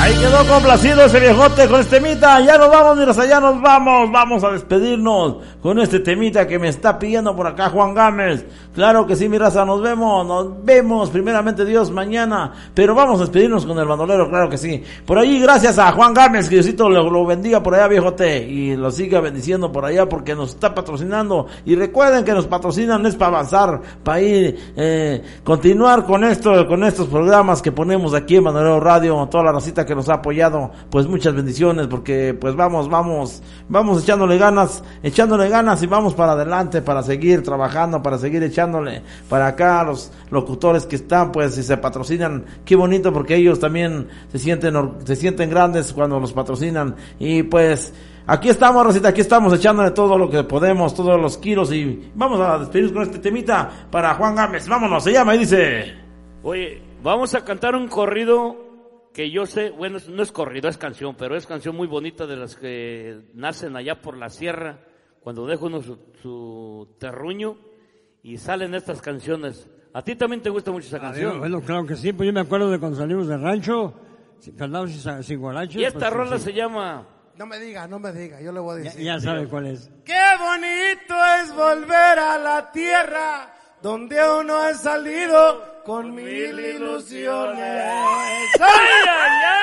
Ahí quedó complacido ese viejote con este temita. Ya nos vamos, miras, allá nos vamos. Vamos a despedirnos con este temita que me está pidiendo por acá Juan Gámez. Claro que sí, mi raza, nos vemos primeramente Dios mañana. Pero vamos a despedirnos con el bandolero, claro que sí. Por ahí, gracias a Juan Gámez, que Diosito lo bendiga por allá, viejote. Y lo siga bendiciendo por allá porque nos está patrocinando. Y recuerden que nos patrocinan es para avanzar, para ir, continuar con estos programas que ponemos aquí en Bandolero Radio. Toda la racita que nos ha apoyado, pues muchas bendiciones, porque pues vamos echándole ganas y vamos para adelante, para seguir trabajando, para seguir echándole para acá. Los locutores que están, pues si se patrocinan, qué bonito, porque ellos también se sienten grandes cuando los patrocinan. Y pues aquí estamos, racita, aquí estamos echándole todo lo que podemos, todos los kilos, y vamos a despedirnos con este temita para Juan Gámez. Vámonos, se llama y dice: oye, vamos a cantar un corrido que yo sé, bueno, no es corrido, es canción, pero es canción muy bonita, de las que nacen allá por la sierra, cuando deja uno su terruño y salen estas canciones. ¿A ti también te gusta mucho esa canción? Bueno, claro que sí, pues yo me acuerdo de cuando salimos del rancho, cantábamos sin guaraches. Y esta pues, rola sí. se llama... No me diga, yo le voy a decir. Ya sabe cuál es. Qué bonito es volver a la tierra donde uno ha salido con mil ilusiones. ¡Ay, ay, ay!